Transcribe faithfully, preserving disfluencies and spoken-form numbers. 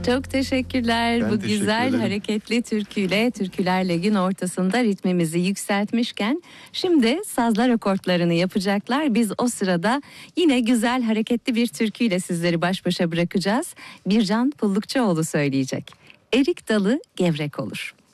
Çok teşekkürler. Ben Bu teşekkür güzel ederim. hareketli türküyle Türkülerle gün ortasında ritmimizi yükseltmişken şimdi sazlar akortlarını yapacaklar. Biz o sırada yine güzel hareketli bir türküyle sizleri baş başa bırakacağız. Bircan Pullukçuoğlu söyleyecek. Erik dalı gevrek olur.